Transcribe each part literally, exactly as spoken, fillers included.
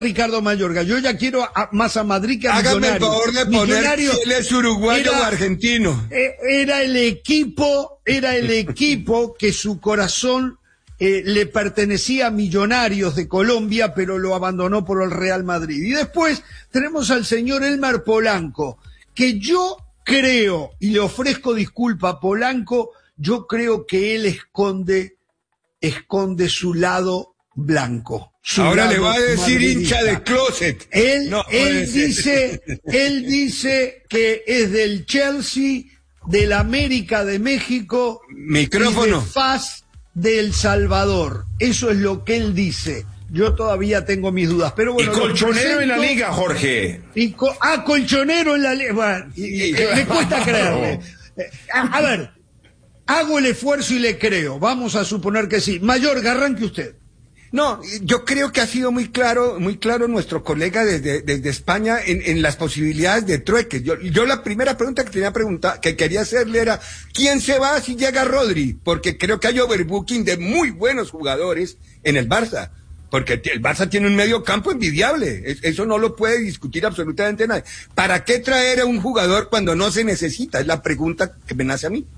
Ricardo Mayorga, yo ya quiero a, más a Madrid que a Hágame Millonarios. el favor de poner si él es uruguayo era, o argentino. Era el equipo, era el equipo que su corazón eh, le pertenecía a Millonarios de Colombia, pero lo abandonó por el Real Madrid. Y después tenemos al señor Elmar Polanco, que yo creo, y le ofrezco disculpa a Polanco, yo creo que él esconde, esconde su lado blanco. Ahora le va a decir madridista. Hincha de closet. Él, no, él dice, él dice que es del Chelsea, del América de México, micrófono, y de F A S de El Salvador. Eso es lo que él dice. Yo todavía tengo mis dudas, pero bueno. Y colchonero en la liga, Jorge. Y co ah, colchonero en la liga. Bueno, y, y, me cuesta creerle. A, a ver, hago el esfuerzo y le creo. Vamos a suponer que sí. Mayorga, arranque usted. No, yo creo que ha sido muy claro, muy claro nuestro colega desde, desde España en, en las posibilidades de trueques. Yo, yo la primera pregunta que tenía pregunta, que quería hacerle era, ¿quién se va si llega Rodri? Porque creo que hay overbooking de muy buenos jugadores en el Barça. Porque el Barça tiene un medio campo envidiable. Eso no lo puede discutir absolutamente nadie. ¿Para qué traer a un jugador cuando no se necesita? Es la pregunta que me nace a mí.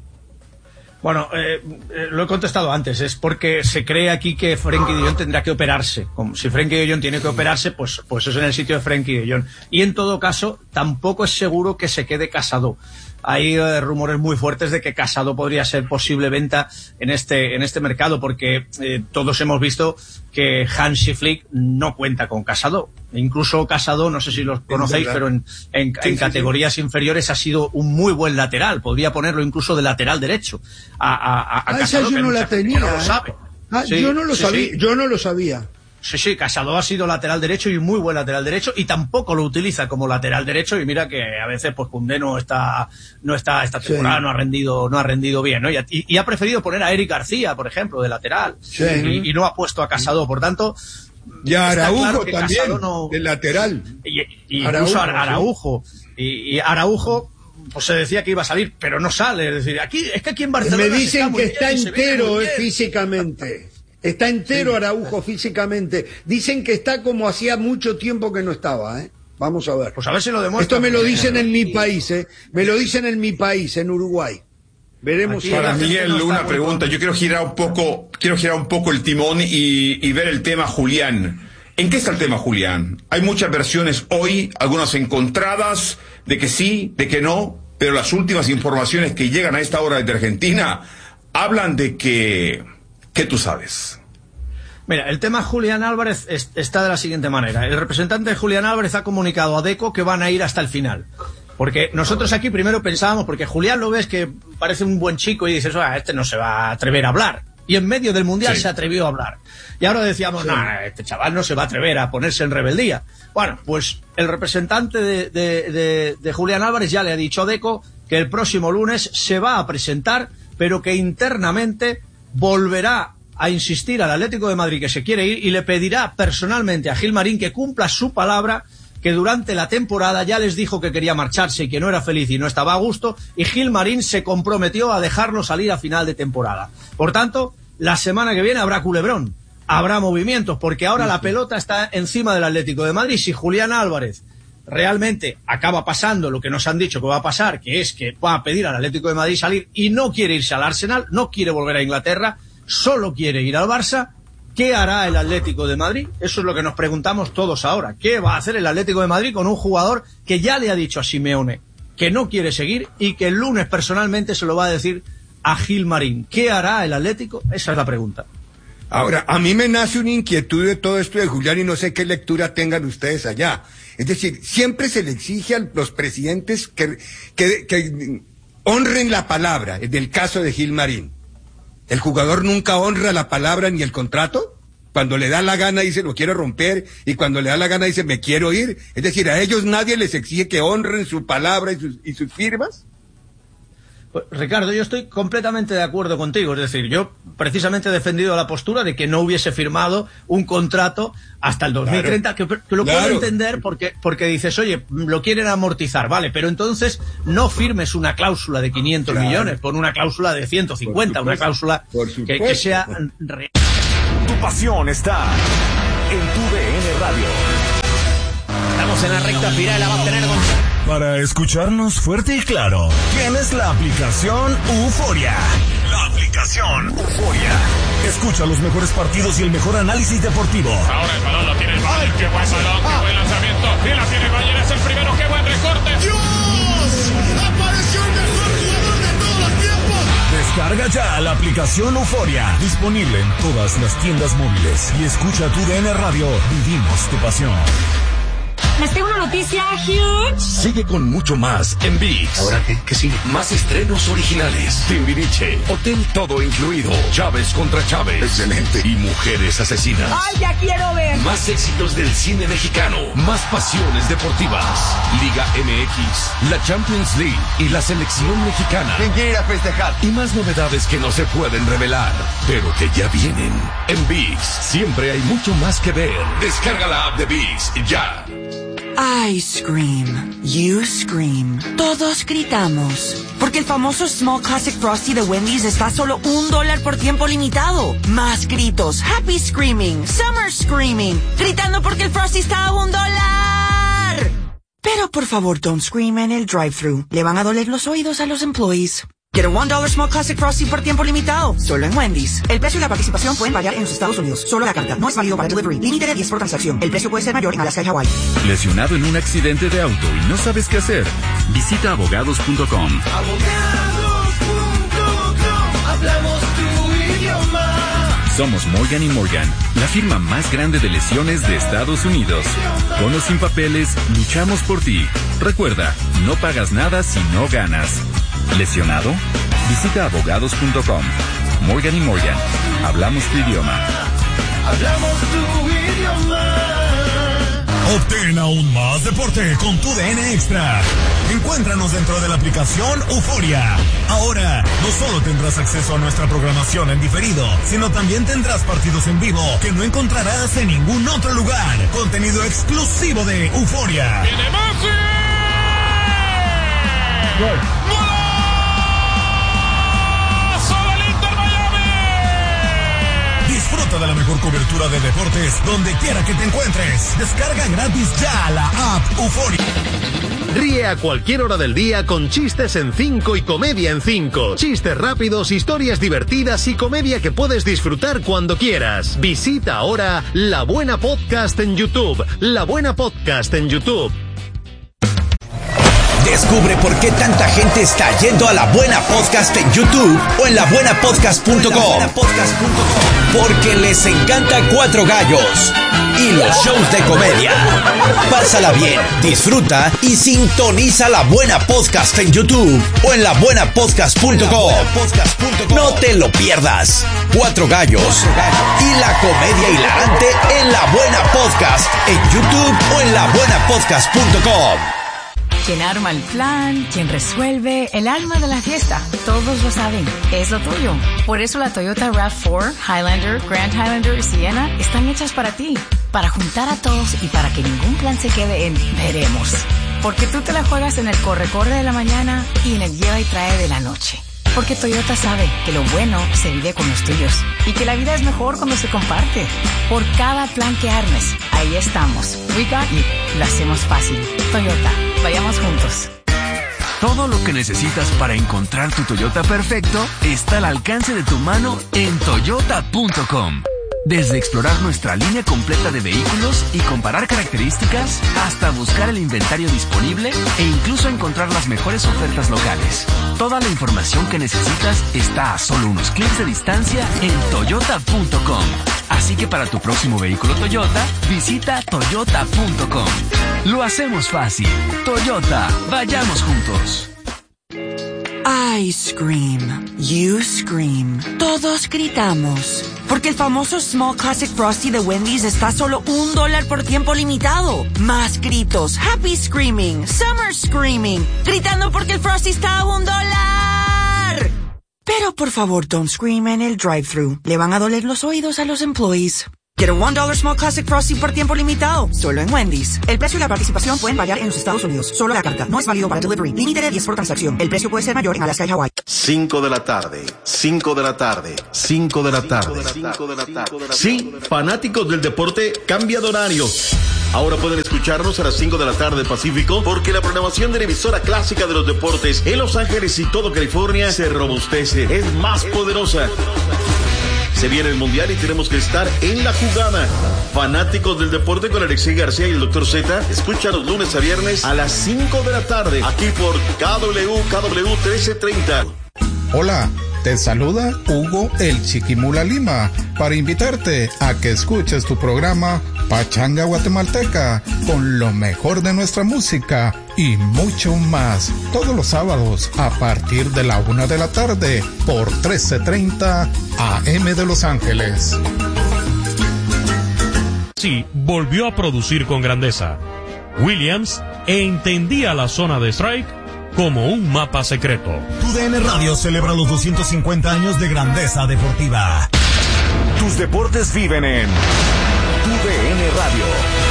Bueno, eh, eh, lo he contestado antes, es porque se cree aquí que Frenkie de Jong tendrá que operarse. Como si Frenkie de Jong tiene que operarse, pues, pues es en el sitio de Frenkie de Jong. Y en todo caso, tampoco es seguro que se quede Casado. Hay eh, rumores muy fuertes de que Casado podría ser posible venta en este, en este mercado, porque eh, todos hemos visto que Hansi Flick no cuenta con Casado. Incluso Casado, no sé si los conocéis, pero en, en, sí, en sí, categorías sí. inferiores ha sido un muy buen lateral. Podría ponerlo incluso de lateral derecho a, a, a, a ah, Casado. Esa yo no la tenía. No lo sabe. Ah, sí, yo no lo sí, sabía. Sí. Yo no lo sabía. Sí, sí, Casado ha sido lateral derecho y un muy buen lateral derecho, y tampoco lo utiliza como lateral derecho, y mira que a veces pues Koundé no está, no está esta temporada, sí. no ha rendido, no ha rendido bien, ¿no? Y, y, y ha preferido poner a Eric García, por ejemplo, de lateral, sí. y, y no ha puesto a Casado, por tanto. Y a Araujo claro también, no, de lateral. Y, y incluso Araujo, Araujo sí. y, y Araujo, pues se decía que iba a salir, pero no sale, es decir, aquí, es que aquí en Barcelona. Me dicen está que está bien, entero eh, físicamente. Está entero sí. Araujo físicamente. Dicen que está como hacía mucho tiempo que no estaba, ¿eh? Vamos a ver. Pues a ver si lo demuestra. Esto me lo dicen en mi país, ¿eh? Me lo dicen en mi país, en Uruguay. Veremos. Para Miguel, una pregunta. Yo quiero girar un poco, quiero girar un poco el timón y, y ver el tema Julián. ¿En qué está el tema Julián? Hay muchas versiones hoy, algunas encontradas, de que sí, de que no, pero las últimas informaciones que llegan a esta hora desde Argentina hablan de que... ¿Qué tú sabes? Mira, el tema Julián Álvarez es, está de la siguiente manera. El representante de Julián Álvarez ha comunicado a Deco que van a ir hasta el final. Porque nosotros aquí primero pensábamos, porque Julián lo ves que parece un buen chico y dices, ah, este no se va a atrever a hablar. Y en medio del Mundial sí. se atrevió a hablar. Y ahora decíamos, sí. no, este chaval no se va a atrever a ponerse en rebeldía. Bueno, pues el representante de, de, de, de Julián Álvarez ya le ha dicho a Deco que el próximo lunes se va a presentar, pero que internamente volverá a insistir al Atlético de Madrid que se quiere ir y le pedirá personalmente a Gilmarín que cumpla su palabra, que durante la temporada ya les dijo que quería marcharse y que no era feliz y no estaba a gusto, y Gilmarín se comprometió a dejarlo salir a final de temporada. Por tanto, la semana que viene habrá culebrón, habrá movimientos, porque ahora la pelota está encima del Atlético de Madrid. Si Julián Álvarez realmente acaba pasando lo que nos han dicho que va a pasar, que es que va a pedir al Atlético de Madrid salir y no quiere irse al Arsenal, no quiere volver a Inglaterra, solo quiere ir al Barça, ¿qué hará el Atlético de Madrid? Eso es lo que nos preguntamos todos ahora. ¿Qué va a hacer el Atlético de Madrid con un jugador que ya le ha dicho a Simeone que no quiere seguir y que el lunes personalmente se lo va a decir a Gilmarín? ¿Qué hará el Atlético? Esa es la pregunta. Ahora, a mí me nace una inquietud de todo esto de Julián y no sé qué lectura tengan ustedes allá. Es decir, siempre se le exige a los presidentes que, que, que honren la palabra, en el caso de Gilmarín. ¿El jugador nunca honra la palabra ni el contrato? Cuando le da la gana dice lo quiero romper y cuando le da la gana dice me quiero ir. Es decir, a ellos nadie les exige que honren su palabra y sus, y sus firmas. Pues, Ricardo, yo estoy completamente de acuerdo contigo. Es decir, yo precisamente he defendido la postura de que no hubiese firmado un contrato hasta el dos mil treinta, claro, que, que lo claro. puedo entender porque, porque dices, oye, lo quieren amortizar, vale, pero entonces no firmes una cláusula de quinientos claro. millones, pon una cláusula de ciento cincuenta, una cláusula que, que sea real. Tu pasión está en tu D N Radio. en la recta final, la va a obtener con... Para escucharnos fuerte y claro, tienes la aplicación Euforia. La aplicación Euforia. Escucha los mejores partidos y el mejor análisis deportivo. Ahora el balón lo tiene el Bayern. Qué buen balón, qué buen lanzamiento. Y la tiene el Bayern, es el primero. Qué buen recorte. ¡Dios! ¡Apareció el mejor jugador de todos los tiempos! Descarga ya la aplicación Euforia. Disponible en todas las tiendas móviles. Y escucha tu D N Radio. Vivimos tu pasión. Les tengo una noticia huge. Sigue con mucho más en ViX. ¿Ahora qué? ¿Qué sigue? Más estrenos originales. Timbiriche, Hotel Todo Incluido, Chávez contra Chávez. Excelente. Y Mujeres Asesinas. ¡Ay, ya quiero ver! Más éxitos del cine mexicano. Más pasiones deportivas. Liga M X, la Champions League y la selección mexicana. ¿Quién quiere ir a festejar? Y más novedades que no se pueden revelar, pero que ya vienen. En ViX siempre hay mucho más que ver. Descarga la app de ViX ya. I scream, you scream, todos gritamos, porque el famoso Small Classic Frosty de Wendy's está a solo un dólar por tiempo limitado. Más gritos, happy screaming, summer screaming, gritando porque el Frosty está a un dólar. Pero por favor, don't scream en el drive-thru, le van a doler los oídos a los employees. Get a one dollar Small Classic Frosty por tiempo limitado, solo en Wendy's. El precio y la participación pueden variar en los Estados Unidos. Solo la carta, no es válido para delivery. Límite de diez por transacción. El precio puede ser mayor en Alaska y Hawái. ¿Lesionado en un accidente de auto y no sabes qué hacer? Visita abogados punto com. Abogados punto com. Hablamos tu idioma. Somos Morgan y Morgan, la firma más grande de lesiones de Estados Unidos. Con o sin papeles, luchamos por ti. Recuerda, no pagas nada si no ganas. ¿Lesionado? Visita abogados punto com. Morgan y Morgan. Hablamos tu idioma. Hablamos tu idioma. Obtén aún más deporte con tu D N Extra. Encuéntranos dentro de la aplicación Euforia. Ahora, no solo tendrás acceso a nuestra programación en diferido, sino también tendrás partidos en vivo que no encontrarás en ningún otro lugar. Contenido exclusivo de Euforia. ¡Viene Messi! ¡Gol! Disfruta de la mejor cobertura de deportes donde quiera que te encuentres. Descarga gratis ya la app Euforia. Ríe a cualquier hora del día con chistes en cinco y comedia en cinco. Chistes rápidos, historias divertidas y comedia que puedes disfrutar cuando quieras. Visita ahora La Buena Podcast en YouTube. La Buena Podcast en YouTube. Descubre por qué tanta gente está yendo a La Buena Podcast en YouTube o en la buena podcast punto com. Porque les encanta Cuatro Gallos y los shows de comedia. Pásala bien, disfruta y sintoniza La Buena Podcast en YouTube o en la buena podcast punto com. No te lo pierdas. Cuatro Gallos y la comedia hilarante en La Buena Podcast en YouTube o en la buena podcast punto com. Quien arma el plan, quien resuelve, el alma de la fiesta. Todos lo saben, es lo tuyo. Por eso la Toyota RAV cuatro, Highlander, Grand Highlander y Sienna están hechas para ti. Para juntar a todos y para que ningún plan se quede en veremos. Porque tú te la juegas en el corre-corre de la mañana y en el lleva y trae de la noche. Porque Toyota sabe que lo bueno se vive con los tuyos y que la vida es mejor cuando se comparte. Por cada plan que armes, ahí estamos. We got you. Lo hacemos fácil. Toyota, vayamos juntos. Todo lo que necesitas para encontrar tu Toyota perfecto está al alcance de tu mano en toyota punto com. Desde explorar nuestra línea completa de vehículos y comparar características, hasta buscar el inventario disponible e incluso encontrar las mejores ofertas locales. Toda la información que necesitas está a solo unos clics de distancia en toyota punto com. Así que para tu próximo vehículo Toyota, visita toyota punto com. Lo hacemos fácil. Toyota, vayamos juntos. I scream, you scream, todos gritamos, porque el famoso Small Classic Frosty de Wendy's está a solo un dólar por tiempo limitado. Más gritos, happy screaming, summer screaming, gritando porque el Frosty está a un dólar. Pero por favor, don't scream en el drive-thru, le van a doler los oídos a los employees. Get a one dollar Small Classic Frosty por tiempo limitado, solo en Wendy's. El precio y la participación pueden variar en los Estados Unidos. Solo la carta, no es válido para delivery. Límite de diez por transacción. El precio puede ser mayor en Alaska y Hawái. cinco de la tarde, cinco de la tarde, cinco de la tarde. Sí, fanáticos del deporte, cambia de horario. Ahora pueden escucharnos a las cinco de la tarde Pacífico, porque la programación de la emisora clásica de los deportes en Los Ángeles y todo California se robustece, es más poderosa. Se viene el Mundial y tenemos que estar en la jugada. Fanáticos del deporte con Alexei García y el doctor Z, escucha los lunes a viernes a las cinco de la tarde, aquí por K W K W trece treinta. Hola, te saluda Hugo el Chiquimula Lima para invitarte a que escuches tu programa Pachanga Guatemalteca con lo mejor de nuestra música y mucho más, todos los sábados a partir de la una de la tarde por trece treinta A M de Los Ángeles. Sí, volvió a producir con grandeza. Williams entendía la zona de strike como un mapa secreto. Tu D N Radio celebra los doscientos cincuenta años de grandeza deportiva. Tus deportes viven en Tu D N Radio.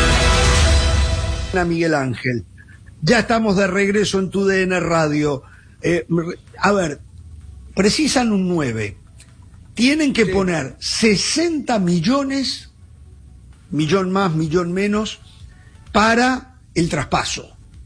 Miguel Ángel, ya estamos de regreso en Tu D N Radio. Eh, a ver, precisan un nueve. Tienen que sí. poner sesenta millones, millón más, millón menos, para el traspaso.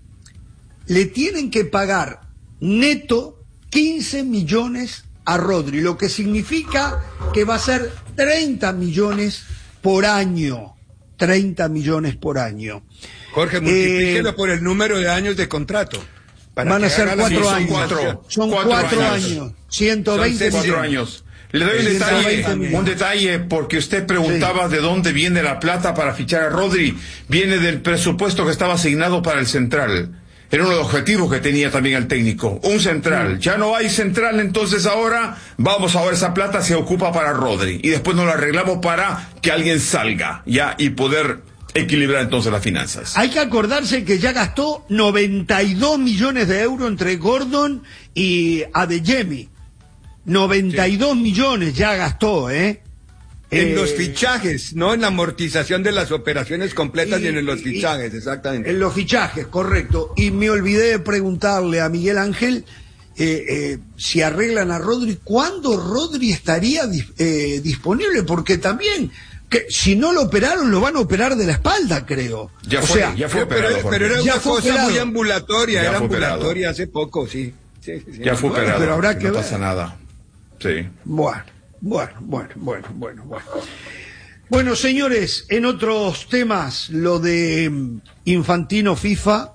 Le tienen que pagar neto quince millones a Rodri, lo que significa que va a ser treinta millones por año. treinta millones por año. Jorge, multiplíquelo eh, por el número de años de contrato. Van a ser cuatro sí, años. Son cuatro, son cuatro, cuatro años. años. ciento veinte son cuatro años. Le doy un detalle, un detalle, porque usted preguntaba sí. de dónde viene la plata para fichar a Rodri. Viene del presupuesto que estaba asignado para el central. Era uno de los objetivos que tenía también el técnico. Un central. Ya no hay central, entonces ahora vamos a ver esa plata se ocupa para Rodri. Y después nos la arreglamos para que alguien salga, ya, y poder equilibrar entonces las finanzas. Hay que acordarse que ya gastó noventa y dos millones de euros entre Gordon y Adeyemi. noventa y dos sí. millones ya gastó, ¿eh? En eh, los fichajes, no en la amortización de las operaciones completas, y, sino en los fichajes, y, exactamente. En los fichajes, correcto. Y me olvidé de preguntarle a Miguel Ángel eh, eh, si arreglan a Rodri, ¿cuándo Rodri estaría eh, disponible? Porque también, que si no lo operaron, lo van a operar de la espalda, creo. Ya o fue, sea, ya fue operado. Pero, pero era ya una cosa operado. muy ambulatoria, ya era ambulatoria operado. hace poco, sí. sí, sí, sí ya fue bueno, operado, pero habrá que no ver. pasa nada. Sí. Bueno. Bueno, bueno, bueno, bueno, bueno. Bueno, señores, en otros temas, lo de Infantino FIFA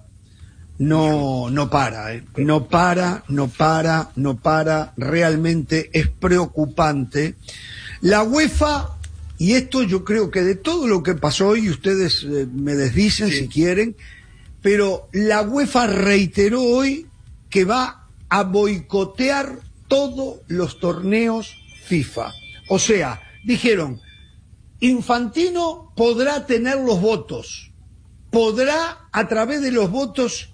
no, no para, ¿eh? No para, no para, no para. Realmente es preocupante. La UEFA, y esto yo creo que de todo lo que pasó hoy, ustedes eh, me desdicen sí. si quieren, pero la UEFA reiteró hoy que va a boicotear todos los torneos FIFA. O sea, dijeron, Infantino podrá tener los votos, podrá a través de los votos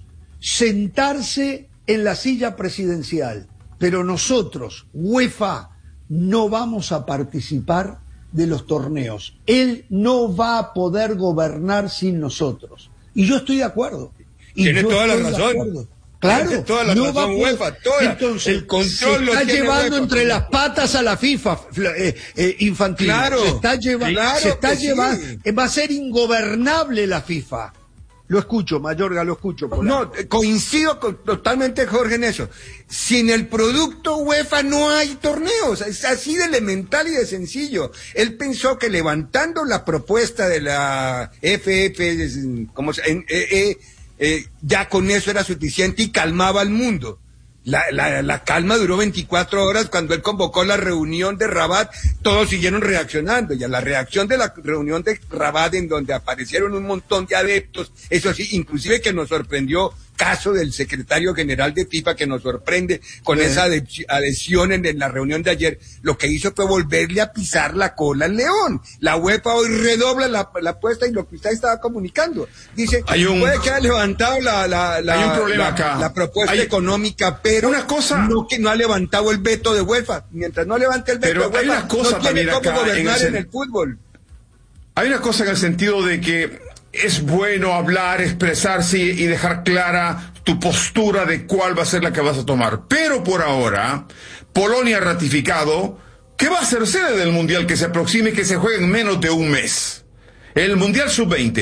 sentarse en la silla presidencial, pero nosotros, UEFA, no vamos a participar de los torneos. Él no va a poder gobernar sin nosotros. Y yo estoy de acuerdo. Y Tiene yo toda la estoy razón. Claro, tiene toda la no razón va a UEFA, toda. Entonces, el control se lo está tiene llevando UEFA, entre pero... las patas a la FIFA, eh, eh, Infantino. Claro, se está, lleva claro se está llevando, sí. va a ser ingobernable la FIFA. Lo escucho, Mayorga, lo escucho. Por no, ahí. coincido con, totalmente, Jorge, en eso. Sin el producto UEFA no hay torneos. Es así de elemental y de sencillo. Él pensó que levantando la propuesta de la F F, como se, en, eh, eh, eh, ya con eso era suficiente y calmaba al mundo. La, la, la calma duró veinticuatro horas. Cuando él convocó la reunión de Rabat, todos siguieron reaccionando, y a la reacción de la reunión de Rabat, en donde aparecieron un montón de adeptos, eso sí, inclusive que nos sorprendió, caso del secretario general de FIFA, que nos sorprende con sí. esa adhesión en, en la reunión de ayer, lo que hizo fue volverle a pisar la cola al león. La UEFA hoy redobla la, la apuesta, y lo que usted estaba comunicando, dice, hay un, puede que haya levantado la, la, la, hay un problema la, acá. la propuesta hay, económica, pero una cosa, no, que no ha levantado el veto de UEFA. Mientras no levante el veto pero de UEFA, hay una cosa no tiene cómo acá gobernar en el, en el fútbol. Hay una cosa en el sentido de que es bueno hablar, expresarse y dejar clara tu postura de cuál va a ser la que vas a tomar. Pero por ahora, Polonia ha ratificado que va a ser sede del Mundial que se aproxime y que se juegue en menos de un mes. El Mundial sub veinte.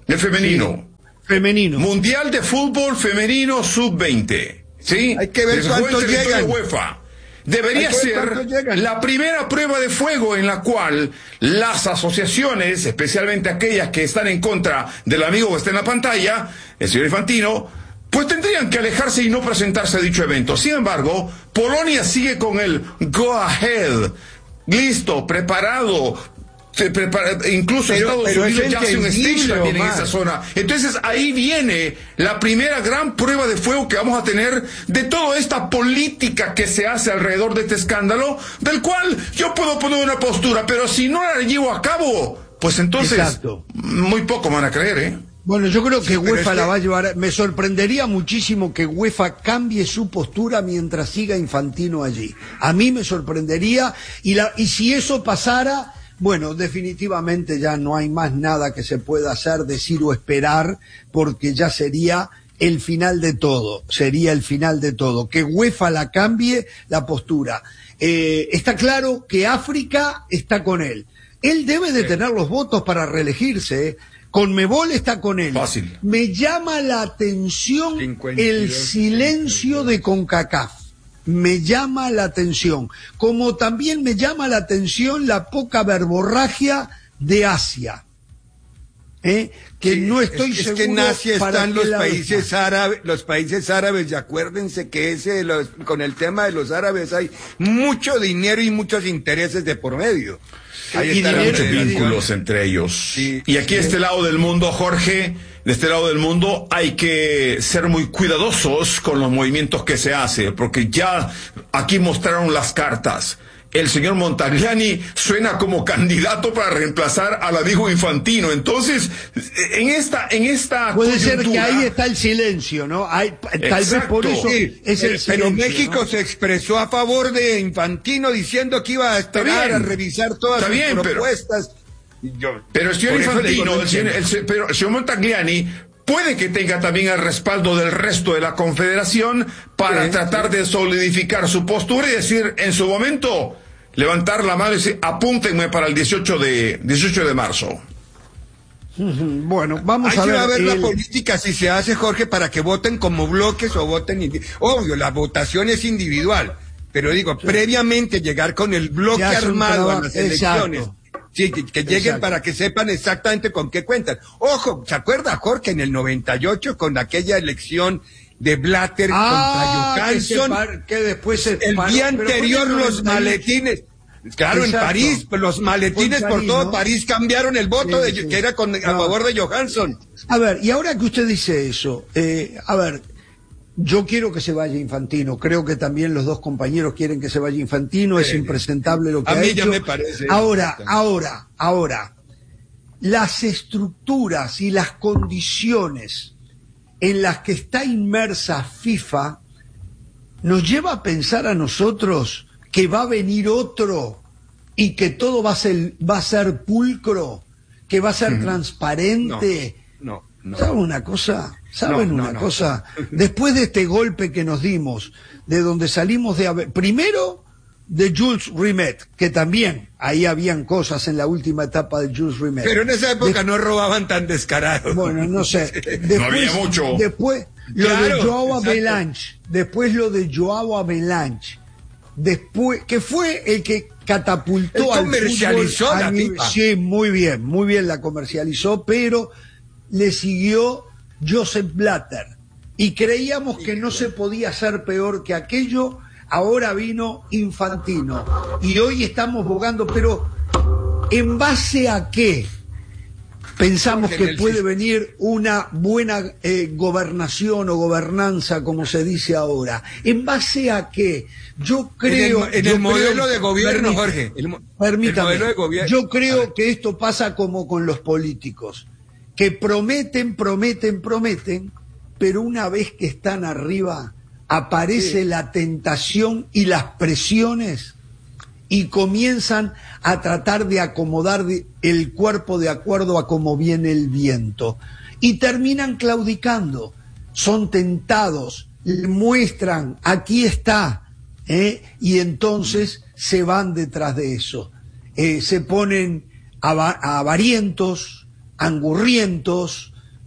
El femenino. Sí. Femenino. Mundial de Fútbol Femenino sub veinte. ¿Sí? Hay que ver cuántos llegan. UEFA. Debería ser la primera prueba de fuego en la cual las asociaciones, especialmente aquellas que están en contra del amigo que está en la pantalla, el señor Infantino, pues tendrían que alejarse y no presentarse a dicho evento. Sin embargo, Polonia sigue con el go ahead, listo, preparado. Se prepara, incluso pero, Estados pero Unidos ya hace un stage también en esa zona. Entonces ahí viene la primera gran prueba de fuego que vamos a tener de toda esta política que se hace alrededor de este escándalo, del cual yo puedo poner una postura, pero si no la llevo a cabo, pues entonces Exacto. muy poco me van a creer, ¿eh? Bueno, yo creo que sí, UEFA la que... va a llevar. Me sorprendería muchísimo que UEFA cambie su postura mientras siga Infantino allí. A mí me sorprendería, y, la, y si eso pasara, bueno, definitivamente ya no hay más nada que se pueda hacer, decir o esperar, porque ya sería el final de todo, sería el final de todo. Que UEFA la cambie la postura. Eh, está claro que África está con él. Él debe de tener los votos para reelegirse, ¿eh? Conmebol está con él. Fácil. Me llama la atención el silencio de CONCACAF. Me llama la atención. Como también me llama la atención la poca verborragia de Asia. ¿Eh? Que sí, no estoy es, seguro. Es que en Asia están los países está. árabes, los países árabes, y acuérdense que ese, los, con el tema de los árabes hay mucho dinero y muchos intereses de por medio. Hay muchos vínculos entre ellos. Sí, y aquí, sí. de este lado del mundo, Jorge, de este lado del mundo, hay que ser muy cuidadosos con los movimientos que se hace, porque ya aquí mostraron las cartas. El señor Montagliani suena como candidato para reemplazar al amigo Infantino. Entonces, en esta, en esta puede ser que ahí está el silencio, ¿no? Hay, tal Exacto. vez por eso sí, es el pero silencio, México ¿no? se expresó a favor de Infantino diciendo que iba a esperar a revisar todas está sus bien, propuestas. Pero, yo, pero el señor Infantino, digo, el señor, el, pero el señor Montagliani puede que tenga también el respaldo del resto de la Confederación para sí, tratar sí. de solidificar su postura y decir, en su momento, levantar la mano y decir, apúntenme para el dieciocho de marzo. Bueno, vamos Hay a ver. Hay que ver el... la política, si se hace, Jorge, para que voten como bloques o voten... Indi... Obvio, la votación es individual, pero digo, sí. previamente llegar con el bloque armado a las elecciones... Exacto. Sí, que, que lleguen Exacto. para que sepan exactamente con qué cuentan. Ojo, ¿se acuerda, Jorge, en el noventa y ocho con aquella elección de Blatter ah, contra Johansson? Que, que después se el paró, día anterior los maletines, claro, Exacto. en París, los maletines por, París, por todo ¿no? París cambiaron el voto sí, de, sí. que era con, no. a favor de Johansson. A ver, y ahora que usted dice eso, eh, a ver, yo quiero que se vaya Infantino, creo que también los dos compañeros quieren que se vaya Infantino, es impresentable lo que a ha mí hecho. Ya me parece. Ahora, ahora, ahora, las estructuras y las condiciones en las que está inmersa FIFA nos lleva a pensar a nosotros que va a venir otro y que todo va a ser, va a ser pulcro, que va a ser mm. transparente. No, no, no. ¿Saben una cosa? ¿Saben no, no, una no. cosa? Después de este golpe que nos dimos, de donde salimos de... Primero, de Jules Rimet, que también ahí habían cosas en la última etapa de Jules Rimet. Pero en esa época de... no robaban tan descarados. Bueno, no sé. Después, no había mucho. Después, lo claro, de Joao Avalanche. Después lo de Joao Avalanche. Después, que fue el que catapultó al comercializó fútbol. La Mi... pipa. Sí, muy bien, muy bien la comercializó, pero le siguió Joseph Blatter. Y creíamos que no se podía hacer peor que aquello. Ahora vino Infantino y hoy estamos bogando, pero ¿en base a qué pensamos que puede venir una buena eh, gobernación o gobernanza, como se dice ahora? ¿En base a qué? Yo creo... En el, en yo el modelo creo, de gobierno, permítame, Jorge. El, permítame, el modelo de gobierno. Yo creo que esto pasa como con los políticos, que prometen, prometen, prometen, pero una vez que están arriba... aparece sí. la tentación y las presiones y comienzan a tratar de acomodar el cuerpo de acuerdo a cómo viene el viento y terminan claudicando, son tentados, le muestran aquí está, ¿eh? y entonces se van detrás de eso, eh, se ponen av- avarientos, angurrientos,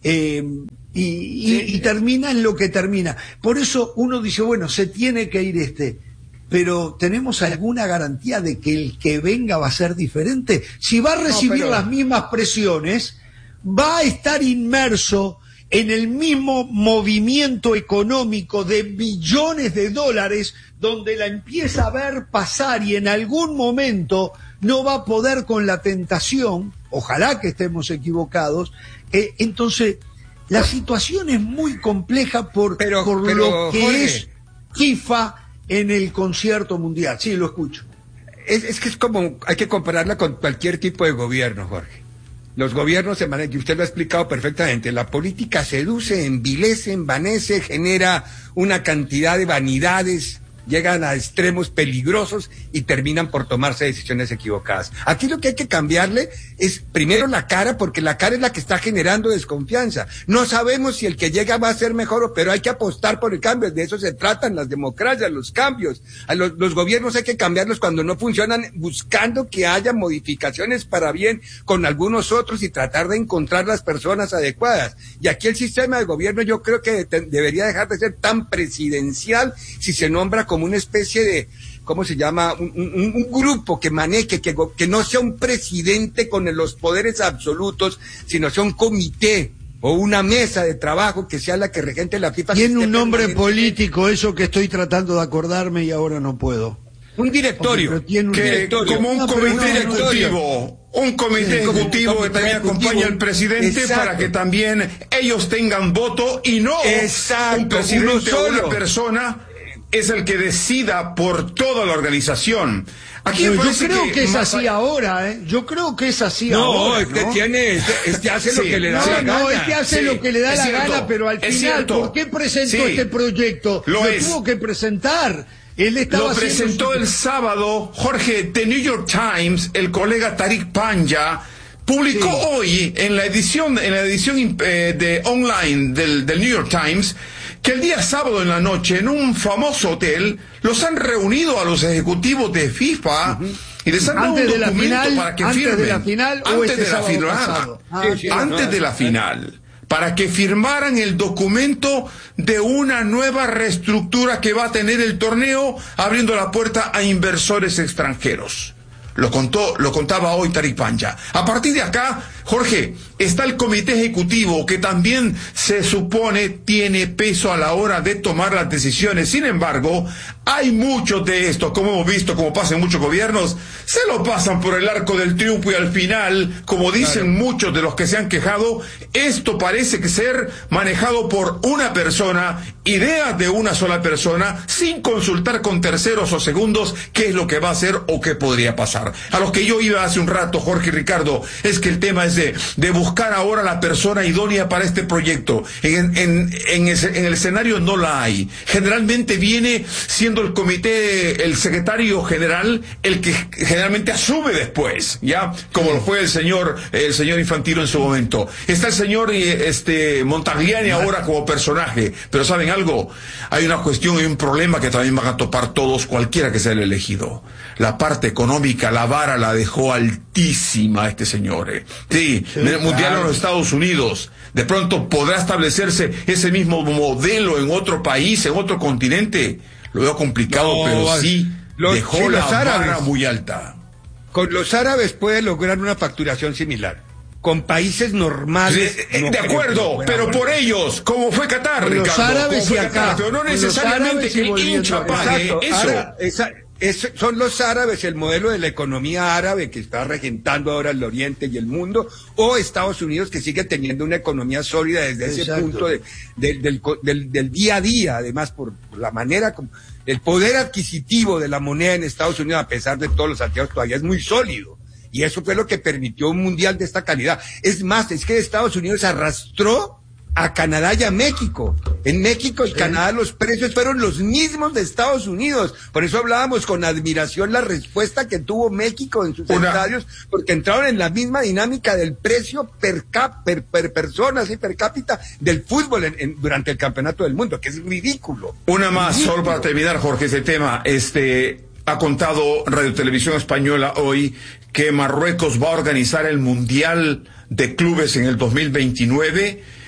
Eh, y, y, y termina en lo que termina. Por eso uno dice, bueno, se tiene que ir este, pero ¿tenemos alguna garantía de que el que venga va a ser diferente? Si va a recibir no, pero... las mismas presiones, va a estar inmerso en el mismo movimiento económico de billones de dólares, donde la empieza a ver pasar y en algún momento no va a poder con la tentación, ojalá que estemos equivocados, eh, entonces la situación es muy compleja por, pero, por pero, lo que Jorge, es FIFA en el concierto mundial. Sí, lo escucho. Es, es que es como, hay que compararla con cualquier tipo de gobierno, Jorge. Los gobiernos se manejan, y usted lo ha explicado perfectamente, la política seduce, envilece, envanece, genera una cantidad de vanidades, llegan a extremos peligrosos y terminan por tomarse decisiones equivocadas. Aquí lo que hay que cambiarle es primero la cara, porque la cara es la que está generando desconfianza. No sabemos si el que llega va a ser mejor, pero hay que apostar por el cambio. De eso se tratan las democracias, los cambios. A los, los gobiernos hay que cambiarlos cuando no funcionan, buscando que haya modificaciones para bien con algunos otros y tratar de encontrar las personas adecuadas. Y aquí el sistema de gobierno yo creo que te, debería dejar de ser tan presidencial si se nombra como una especie de, ¿cómo se llama? Un, un, un grupo que maneje, que, que no sea un presidente con los poderes absolutos, sino sea un comité o una mesa de trabajo que sea la que regente la FIFA. Tiene un nombre político, eso que estoy tratando de acordarme y ahora no puedo. Un directorio. Tiene un que, directorio. Como un no, comité no, ejecutivo. Un comité sí, ejecutivo comité que también ejecutivo. acompaña al presidente. Exacto. Para que también ellos tengan voto y no Exacto. un presidente o una persona es el que decida por toda la organización. Aquí yo creo que, que es así a... ahora, ¿eh? Yo creo que es así no, ahora. Este ¿no? tiene, este, este hace sí. lo que le da no, la gana. No, este hace sí. lo que le da es la cierto. gana, pero al final, cierto. ¿por qué presentó sí. este proyecto? Lo, lo tuvo que presentar. Él estaba lo presentó su... el sábado, Jorge, The New York Times, el colega Tariq Panja, publicó sí. hoy en la edición, en la edición eh, de online del, del New York Times, que el día sábado en la noche, en un famoso hotel, los han reunido a los ejecutivos de FIFA uh-huh. y les han dado un documento final, para que antes firmen. De la final, antes este de la final. Ah, sí, sí, antes no, de la final. Para que firmaran el documento de una nueva reestructura que va a tener el torneo, abriendo la puerta a inversores extranjeros. Lo contó, lo contaba hoy Tariq Panja. A partir de acá, Jorge, está el comité ejecutivo que también se supone tiene peso a la hora de tomar las decisiones. Sin embargo, hay muchos de estos, como hemos visto, como pasa en muchos gobiernos, se lo pasan por el arco del triunfo y al final, como dicen claro. muchos de los que se han quejado, esto parece que ser manejado por una persona, ideas de una sola persona, sin consultar con terceros o segundos qué es lo que va a hacer o qué podría pasar. A los que yo iba hace un rato, Jorge y Ricardo, es que el tema es de, de buscar ahora la persona idónea para este proyecto. En, en, en, ese, en el escenario no la hay. Generalmente viene siendo el comité, el secretario general, el que generalmente asume después, ¿ya? Como lo fue el señor, el señor Infantino en su momento. Está el señor este, Montagliani ahora como personaje. Pero ¿saben algo? Hay una cuestión y un problema que también van a topar todos, cualquiera que sea el elegido. La parte económica, la vara la dejó altísima este señor. Eh. Sí, sí, mundial claro. en los Estados Unidos. De pronto podrá establecerse ese mismo modelo en otro país, en otro continente. Lo veo complicado, no, pero sí los, dejó sí, la árabes, vara muy alta. Con los árabes puede lograr una facturación similar. Con países normales. Sí, no de acuerdo, pero por ellos, como fue Qatar, con Ricardo. Los árabes y acá. Pero no necesariamente que el hincha pague exacto, eso. Ahora, esa, Es, son los árabes, el modelo de la economía árabe que está regentando ahora el Oriente y el mundo, o Estados Unidos que sigue teniendo una economía sólida desde ese Exacto. punto de, de, del, del, del día a día, además por, por la manera como el poder adquisitivo de la moneda en Estados Unidos, a pesar de todos los altibajos, todavía es muy sólido. Y eso fue lo que permitió un mundial de esta calidad. Es más, es que Estados Unidos arrastró a Canadá y a México. En México y sí. Canadá los precios fueron los mismos de Estados Unidos. Por eso hablábamos con admiración la respuesta que tuvo México en sus Una... estadios, porque entraron en la misma dinámica del precio per cap, per, per persona, ¿sí? per cápita del fútbol en, en, durante el campeonato del mundo, que es ridículo. Una más, ridículo. Solo para terminar, Jorge, ese tema. Este, ha contado Radio Televisión Española hoy que Marruecos va a organizar el Mundial de Clubes en el dos mil veintinueve.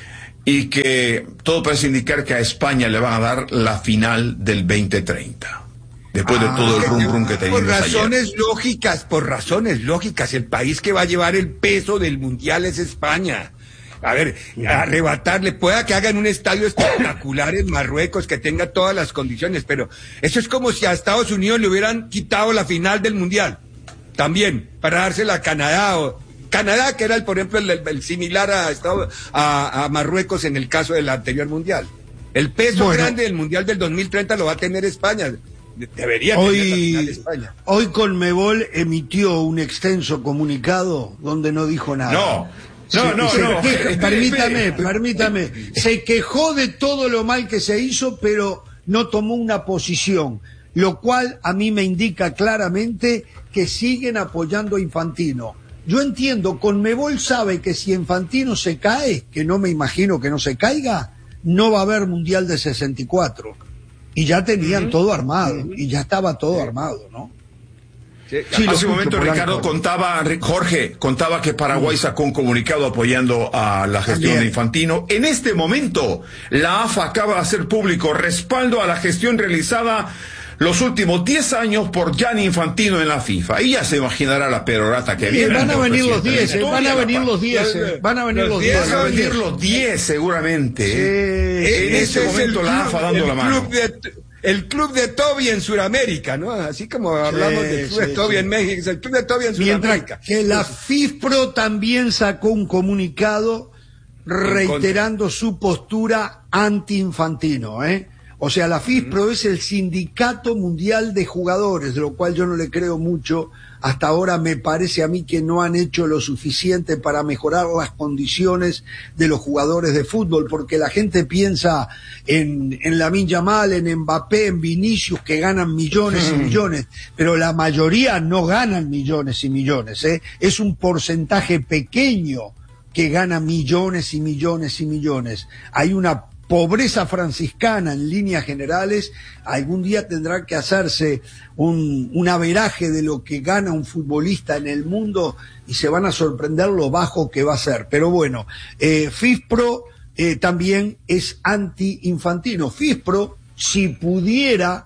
y que todo parece indicar que a España le van a dar la final del veinte treinta. Después ah, de todo el rum rum que teníamos Por razones ayer. lógicas, por razones lógicas, el país que va a llevar el peso del mundial es España. A ver, arrebatarle, pueda que hagan un estadio espectacular en Marruecos, que tenga todas las condiciones, pero eso es como si a Estados Unidos le hubieran quitado la final del mundial, también, para dársela a Canadá, o Canadá, que era, el, por ejemplo, el, el similar a, Estados, a, a Marruecos en el caso del anterior mundial. El peso bueno, grande del mundial del dos mil treinta lo va a tener España. Debería tener hoy, la final de España. Hoy Conmebol emitió un extenso comunicado donde no dijo nada. No, no, no, se, no. Que, permítame, permítame. Se quejó de todo lo mal que se hizo, pero no tomó una posición, lo cual a mí me indica claramente que siguen apoyando a Infantino. Yo entiendo, Conmebol sabe que si Infantino se cae, que no me imagino que no se caiga, no va a haber Mundial de sesenta y cuatro. Y ya tenían uh-huh. todo armado, uh-huh. y ya estaba todo uh-huh. armado, ¿no? Sí, sí, hace un momento Ricardo contaba, Jorge, contaba que Paraguay sacó un comunicado apoyando a la gestión También. de Infantino. En este momento, la A F A acaba de hacer público respaldo a la gestión realizada los últimos diez años por Gianni Infantino en la FIFA. Y ya se imaginará la perorata que sí, viene. Van a venir los diez, van a venir los diez, van a venir los diez. Van a venir los diez seguramente. Sí, en ese momento el la A F A dando la mano. De, el club de Toby en Sudamérica, ¿no? Así como hablamos sí, del club sí, de Toby sí. en México, es el club de Toby en Sudamérica. Mientras que la FIFPRO también sacó un comunicado reiterando su postura anti-Infantino, ¿eh? O sea, la FIFPRO es el Sindicato Mundial de Jugadores, de lo cual yo no le creo mucho. Hasta ahora me parece a mí que no han hecho lo suficiente para mejorar las condiciones de los jugadores de fútbol, porque la gente piensa en, en Lamine Yamal, en Mbappé, en Vinicius, que ganan millones y millones, pero la mayoría no ganan millones y millones, ¿eh? Es un porcentaje pequeño que gana millones y millones y millones. Hay una pobreza franciscana en líneas generales. Algún día tendrá que hacerse un, un averaje de lo que gana un futbolista en el mundo y se van a sorprender lo bajo que va a ser. Pero bueno, eh, FIFPRO eh, también es anti-Infantino. FIFPRO, si pudiera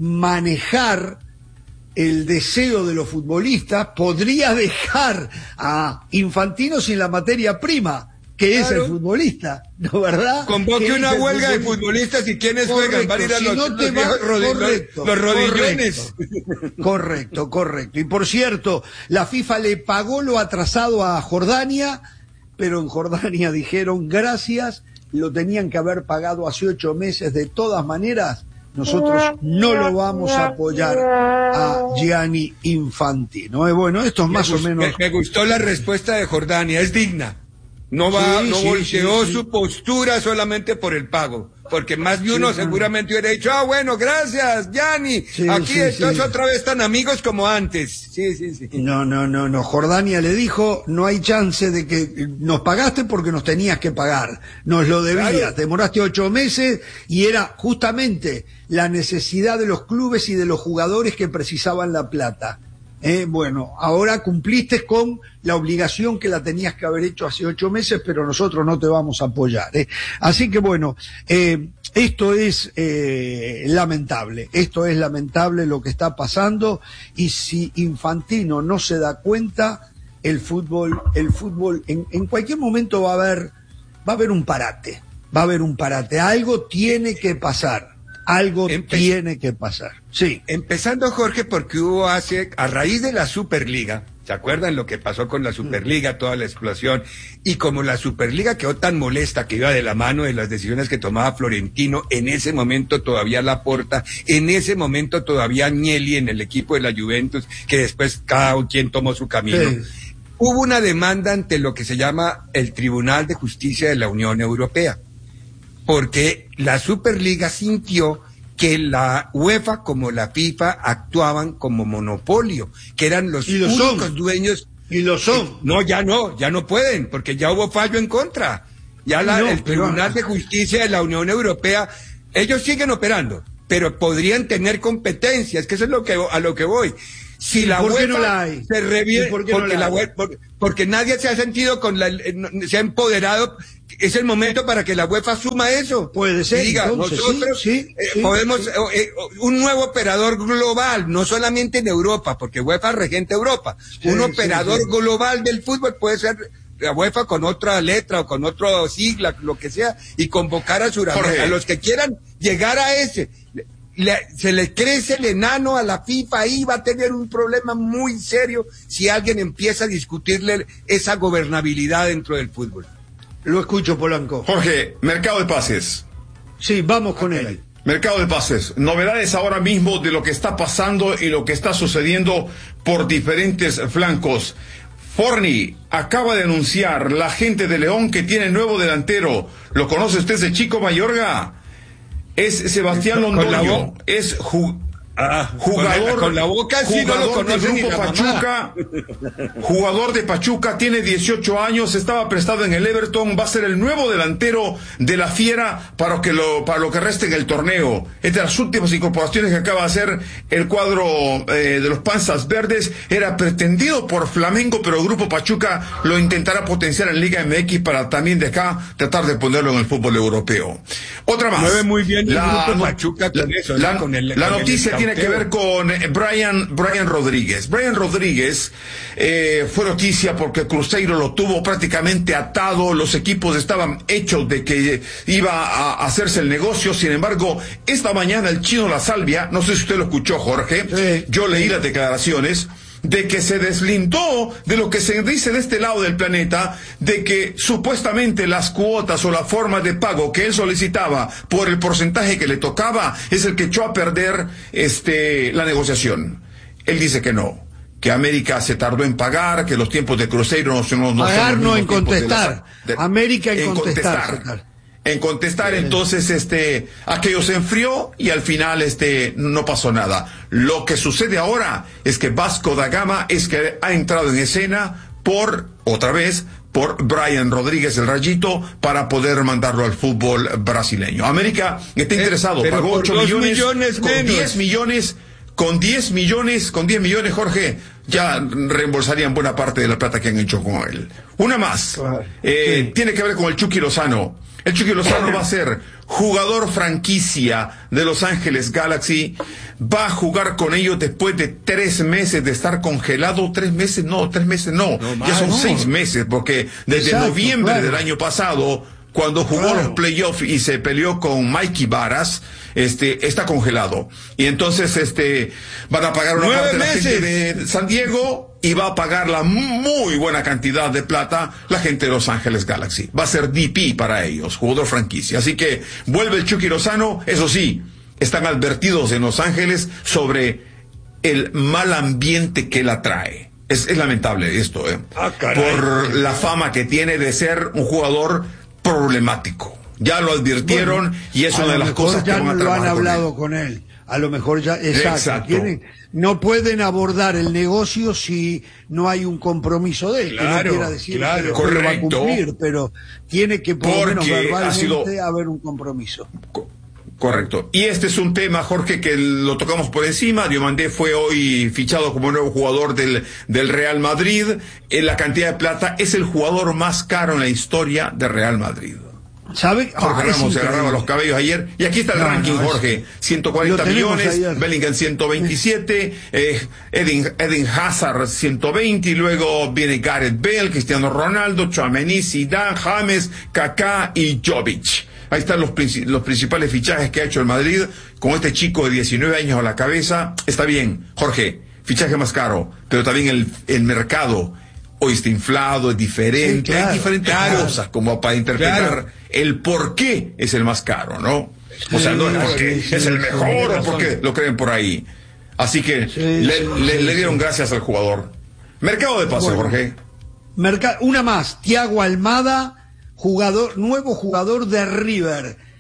manejar el deseo de los futbolistas, podría dejar a Infantino sin la materia prima, que es claro. el futbolista, ¿no, verdad? Convoque una huelga de futbolistas y quienes juegan, van a ir a los, no te los, va, rodillos, correcto, los rodillones. Correcto, correcto, correcto. Y por cierto, la FIFA le pagó lo atrasado a Jordania, pero en Jordania dijeron gracias, lo tenían que haber pagado hace ocho meses. De todas maneras, nosotros no lo vamos a apoyar a Gianni Infantino. Eh, bueno, esto es más me o menos... Me, me gustó la respuesta de Jordania, es digna. No va, sí, no sí, volteó sí, sí. su postura solamente por el pago, porque más de uno sí, seguramente hubiera dicho, ah, bueno, gracias, Gianni, sí, aquí sí, estás sí. otra vez tan amigos como antes. Sí, sí, sí. No, no, no, no, Jordania le dijo, no hay chance de que nos pagaste porque nos tenías que pagar, nos lo debías, claro. Demoraste ocho meses y era justamente la necesidad de los clubes y de los jugadores que precisaban la plata. Eh, bueno, ahora cumpliste con la obligación que la tenías que haber hecho hace ocho meses, pero nosotros no te vamos a apoyar. Eh. Así que bueno, eh, esto es eh, lamentable, esto es lamentable lo que está pasando, y si Infantino no se da cuenta, el fútbol, el fútbol en, en cualquier momento va a haber, va a haber un parate, va a haber un parate, algo tiene que pasar. Algo Empe- tiene que pasar. Sí. Empezando, Jorge, porque hubo hace, a raíz de la Superliga, ¿se acuerdan lo que pasó con la Superliga, toda la explosión? Y como la Superliga quedó tan molesta que iba de la mano de las decisiones que tomaba Florentino, en ese momento todavía Laporta, en ese momento todavía Agnelli en el equipo de la Juventus, que después cada quien tomó su camino. Sí. Hubo una demanda ante lo que se llama el Tribunal de Justicia de la Unión Europea, porque la Superliga sintió que la UEFA como la FIFA actuaban como monopolio, que eran los únicos son. dueños. Y lo son. No, ya no, ya no pueden, porque ya hubo fallo en contra. Ya la, no, el Tribunal de Justicia de la Unión Europea, ellos siguen operando, pero podrían tener competencia, es que eso es lo que, a lo que voy. Si la ¿Por qué UEFA no la hay? se revierte, ¿Y por qué no porque, la la hay? UEFA- porque, porque nadie se ha sentido con la, eh, no- se ha empoderado. Es el momento para que la UEFA asuma eso. Puede ser, Y diga, entonces, nosotros sí, sí, eh, sí, podemos, sí. eh, eh, un nuevo operador global, no solamente en Europa, porque UEFA regenta Europa. Sí, un sí, operador sí. global del fútbol puede ser la UEFA con otra letra o con otra sigla, lo que sea, y convocar a Sudamérica, Jorge. a los que quieran llegar a ese. Le- se le crece el enano a la FIFA, ahí va a tener un problema muy serio si alguien empieza a discutirle esa gobernabilidad dentro del fútbol. Lo escucho, Polanco. Jorge, mercado de pases. Sí, vamos con él. Mercado de pases. Novedades ahora mismo de lo que está pasando y lo que está sucediendo por diferentes flancos. Forni acaba de anunciar la gente de León que tiene nuevo delantero. ¿Lo conoce usted, ese chico Mayorga? Es Sebastián Con la Londoño. bo- Es ju- Ah, jugador, con la, con la boca sí no lo jugador del conoce ni grupo la Pachuca, jugador de Pachuca, tiene dieciocho años, estaba prestado en el Everton, va a ser el nuevo delantero de la Fiera para que lo, para lo que reste en el torneo. Es de las últimas incorporaciones que acaba de hacer el cuadro eh, de los Panzas Verdes. Era pretendido por Flamengo, pero el grupo Pachuca lo intentará potenciar en Liga M X para también de acá tratar de ponerlo en el fútbol europeo. Otra más. Mueve muy bien el La- grupo Pachuca con la- eso, la- ¿no? Con el- la con el noticia tiene que escauteo. ver con eh, Brian, Brian Rodríguez. Brian Rodríguez eh, fue noticia porque Cruzeiro lo tuvo prácticamente atado, los equipos estaban hechos de que iba a hacerse el negocio. Sin embargo, esta mañana el Chino La Salvia, no sé si usted lo escuchó, Jorge, Sí. yo leí las declaraciones de que se deslindó de lo que se dice de este lado del planeta, de que supuestamente las cuotas o la forma de pago que él solicitaba por el porcentaje que le tocaba es el que echó a perder este la negociación. Él dice que no, que América se tardó en pagar, que los tiempos de Cruzeiro no, son- no Pagar, son los no mismos en tiempos de la- contestar. de- América en contestar. en contestar, entonces este aquello se enfrió y al final este no pasó nada. Lo que sucede ahora es que Vasco da Gama es que ha entrado en escena por otra vez por Brian Rodríguez el Rayito para poder mandarlo al fútbol brasileño. América está interesado, pero pagó por ocho dos millones, millones con menos. diez millones, con diez millones, con diez millones, Jorge, ya reembolsarían buena parte de la plata que han hecho con él. Una más, eh, tiene que ver con el Chucky Lozano. El Chucky Lozano va a ser jugador franquicia de Los Ángeles Galaxy, va a jugar con ellos después de tres meses de estar congelado, tres meses no, tres meses no, No, ya son no. seis meses, porque desde Exacto, noviembre claro. del año pasado, cuando jugó Claro. los playoffs y se peleó con Mikey Varas, este, está congelado. Y entonces, este, van a pagar una Nueve parte de la gente meses. de San Diego y va a pagar la muy buena cantidad de plata la gente de Los Ángeles Galaxy. Va a ser D P para ellos, jugador franquicia. Así que vuelve el Chucky Lozano, eso sí, están advertidos en Los Ángeles sobre el mal ambiente que él atrae. Es, es lamentable esto, ¿eh? Ah, caray. Por la fama que tiene de ser un jugador problemático. Ya lo advirtieron y es A una de lo las mejor cosas que ya van a no lo han trabajar con hablado él. con él. A lo mejor ya, exacto, Exacto. tienen- no pueden abordar el negocio si no hay un compromiso de él. que Claro, no quiera decir claro. que después lo va a Correcto. cumplir, pero tiene que por lo menos Porque ha verbalmente sido- haber un compromiso. Correcto. Y este es un tema, Jorge, que lo tocamos por encima. Diomandé fue hoy fichado como nuevo jugador del, del Real Madrid. En la cantidad de plata es el jugador más caro en la historia de Real Madrid. ¿Sabe? Jorge Ah, es Ramos se increíble. agarraba los cabellos ayer. Y aquí está el No, ranking, no, es- Jorge. ciento cuarenta Lo tenemos millones, ayer. Bellingham ciento veintisiete, eh, Eden, Eden Hazard ciento veinte, y luego viene Gareth Bale, Cristiano Ronaldo, Tchouaméni, Zidane, James, Kaká y Jovic. Ahí están los, princi- los principales fichajes que ha hecho el Madrid con este chico de diecinueve años a la cabeza. Está bien, Jorge, fichaje más caro, pero también el, el mercado hoy está inflado, es diferente, Sí, claro, hay diferentes claro. cosas como para interpretar Claro. el por qué es el más caro, ¿no? O sea, no es porque sí, sí, es el sí, mejor tiene o razón. porque lo creen por ahí. Así que Sí, le, sí, le- sí, le dieron sí. gracias al jugador. Mercado de pases, Bueno. Jorge. Merca- una más, Thiago Almada, jugador, nuevo jugador de River.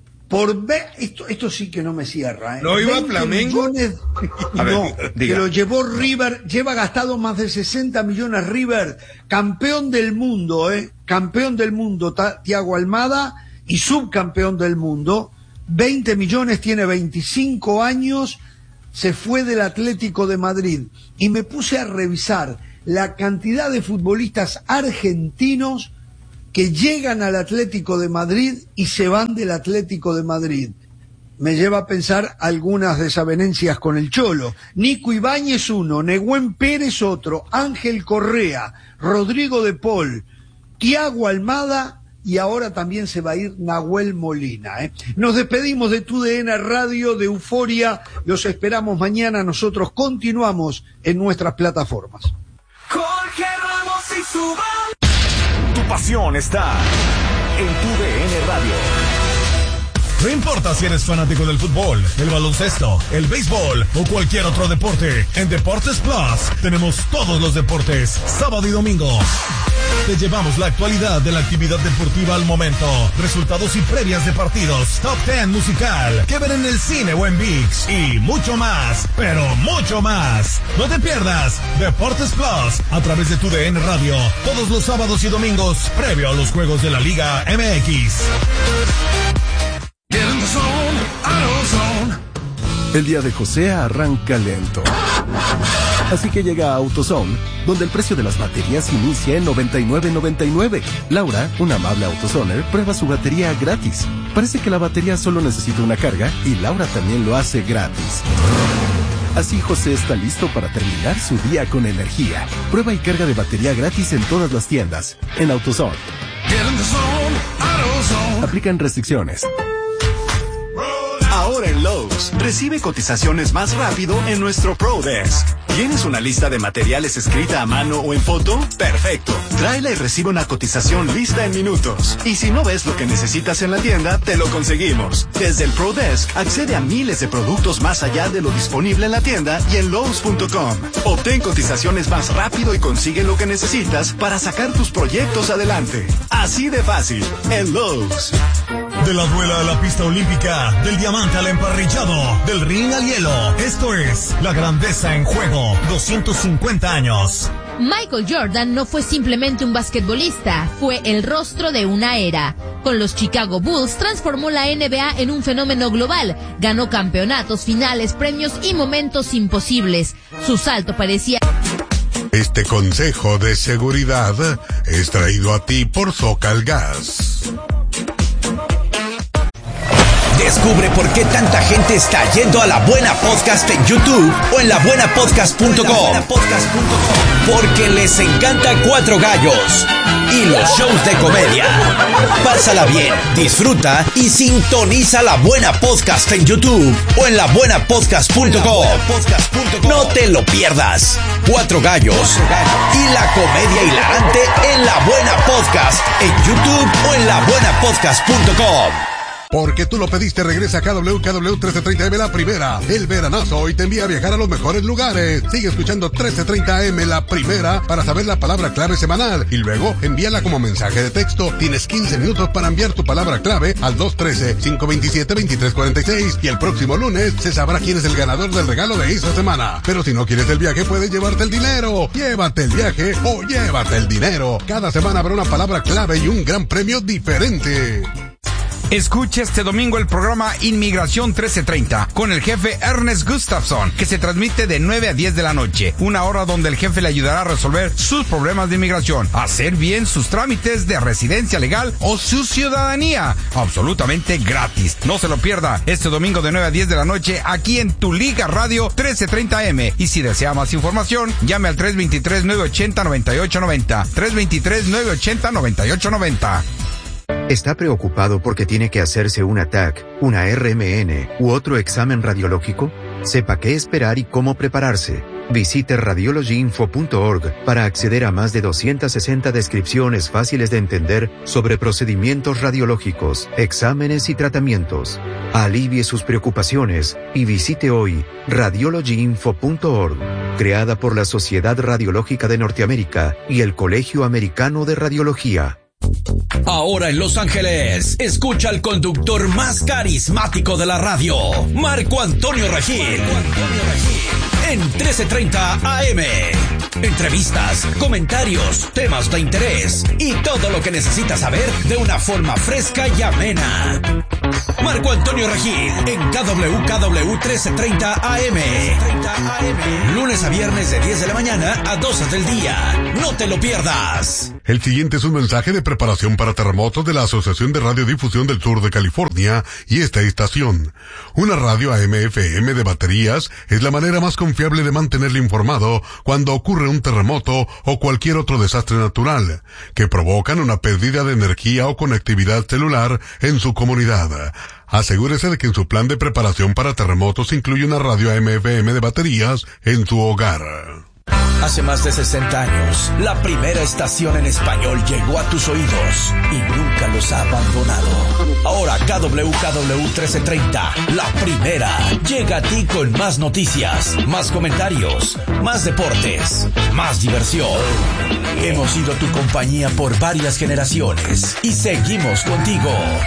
Por ve- esto, esto sí que no me cierra, ¿eh? ¿No iba a veinte Flamengo? millones- A ver, no, diga. que lo llevó River, lleva gastado más de sesenta millones River, campeón del mundo, ¿eh? Campeón del mundo, Ta- Thiago Almada, y subcampeón del mundo, veinte millones, tiene veinticinco años, se fue del Atlético de Madrid y me puse a revisar la cantidad de futbolistas argentinos que llegan al Atlético de Madrid y se van del Atlético de Madrid. Me lleva a pensar algunas desavenencias con el Cholo. Nico Ibáñez uno, Nehuen Pérez otro, Ángel Correa, Rodrigo de Paul, Thiago Almada y ahora también se va a ir Nahuel Molina. ¿eh? Nos despedimos de Tu D N Radio, de Euforia. Los esperamos mañana. Nosotros continuamos en nuestras plataformas. Jorge Ramos y su banda. Tu pasión está en Tu D N Radio. No importa si eres fanático del fútbol, el baloncesto, el béisbol o cualquier otro deporte, en Deportes Plus tenemos todos los deportes, sábado y domingo. Te llevamos la actualidad de la actividad deportiva al momento, resultados y previas de partidos, top diez musical, que ver en el cine o en ViX y mucho más, pero mucho más. No te pierdas Deportes Plus a través de Tu D N Radio, todos los sábados y domingos, previo a los juegos de la Liga M X. El día de José arranca lento. Así que llega a AutoZone, donde el precio de las baterías inicia en noventa y nueve noventa y nueve. Laura, una amable AutoZoner, prueba su batería gratis. Parece que la batería solo necesita una carga y Laura también lo hace gratis. Así José está listo para terminar su día con energía. Prueba y carga de batería gratis en todas las tiendas. En AutoZone. Aplican restricciones. Ahora en Lowe's, recibe cotizaciones más rápido en nuestro Pro Desk. ¿Tienes una lista de materiales escrita a mano o en foto? ¡Perfecto! Tráela y recibe una cotización lista en minutos. Y si no ves lo que necesitas en la tienda, te lo conseguimos. Desde el Pro Desk, accede a miles de productos más allá de lo disponible en la tienda y en Lowe's punto com. Obtén cotizaciones más rápido y consigue lo que necesitas para sacar tus proyectos adelante. Así de fácil, en Lowe's. De la duela a la pista olímpica, del diamante al emparrillado, del ring al hielo. Esto es La Grandeza en Juego, doscientos cincuenta años. Michael Jordan no fue simplemente un basquetbolista, fue el rostro de una era. Con los Chicago Bulls transformó la N B A en un fenómeno global, ganó campeonatos, finales, premios y momentos imposibles. Su salto parecía... Este consejo de seguridad es traído a ti por Zocal Gas. Descubre por qué tanta gente está yendo a La Buena Podcast en YouTube o en la buena podcast punto com. Porque les encanta Cuatro Gallos y los shows de comedia. Pásala bien, disfruta y sintoniza La Buena Podcast en YouTube o en la buena podcast punto com. No te lo pierdas. Cuatro Gallos y la comedia hilarante en La Buena Podcast en YouTube o en la buena podcast punto com. Porque tú lo pediste, regresa a K W K W trece treinta M La Primera. El veranazo hoy te envía a viajar a los mejores lugares. Sigue escuchando trece treinta M La Primera para saber la palabra clave semanal y luego envíala como mensaje de texto. Tienes quince minutos para enviar tu palabra clave al dos uno tres, cinco dos siete, dos tres cuatro seis y el próximo lunes se sabrá quién es el ganador del regalo de esta semana. Pero si no quieres el viaje, puedes llevarte el dinero. Llévate el viaje o llévate el dinero. Cada semana habrá una palabra clave y un gran premio diferente. Escucha este domingo el programa Inmigración trece treinta con el jefe Ernest Gustafson, que se transmite de nueve a diez de la noche, una hora donde el jefe le ayudará a resolver sus problemas de inmigración, hacer bien sus trámites de residencia legal o su ciudadanía, absolutamente gratis. No se lo pierda este domingo de nueve a diez de la noche aquí en Tu Liga Radio trece treinta M. Y si desea más información, llame al tres dos tres, nueve ocho cero, nueve ocho nueve cero, tres dos tres, nueve ocho cero, nueve ocho nueve cero. ¿Está preocupado porque tiene que hacerse una T A C, una R M N u otro examen radiológico? Sepa qué esperar y cómo prepararse. Visite radiology info punto org para acceder a más de doscientas sesenta descripciones fáciles de entender sobre procedimientos radiológicos, exámenes y tratamientos. Alivie sus preocupaciones y visite hoy radiology info punto org, creada por la Sociedad Radiológica de Norteamérica y el Colegio Americano de Radiología. Ahora en Los Ángeles, escucha al conductor más carismático de la radio, Marco Antonio Regil, en trece treinta A M. Entrevistas, comentarios, temas de interés y todo lo que necesitas saber de una forma fresca y amena. Marco Antonio Regil en K W K W trece treinta A M. Lunes a viernes de diez de la mañana a doce del día. No te lo pierdas. El siguiente es un mensaje de preparación para terremotos de la Asociación de Radiodifusión del Sur de California y esta estación. Una radio A M F M de baterías es la manera más confiable de mantenerle informado cuando ocurre un terremoto o cualquier otro desastre natural que provocan una pérdida de energía o conectividad celular en su comunidad. Asegúrese de que en su plan de preparación para terremotos incluye una radio A M F M de baterías en su hogar. Hace más de sesenta años, la primera estación en español llegó a tus oídos y nunca los ha abandonado. Ahora K W K W trece treinta, la primera, llega a ti con más noticias, más comentarios, más deportes, más diversión. Hemos sido tu compañía por varias generaciones y seguimos contigo.